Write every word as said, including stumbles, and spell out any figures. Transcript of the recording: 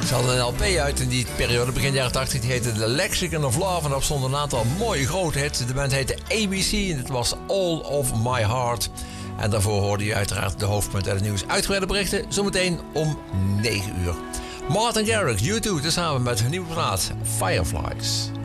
Ze hadden een L P uit in die periode, begin jaren tachtig. Die heette The Lexicon of Love. En daarop stonden een aantal mooie grote hits. De band heette A B C en het was All of My Heart. En daarvoor hoorde je uiteraard de hoofdpunten uit het nieuws. Uitgebreide berichten, zometeen om negen uur. Martin Garrix, U twee, tezamen met hun nieuwe plaat Fireflies.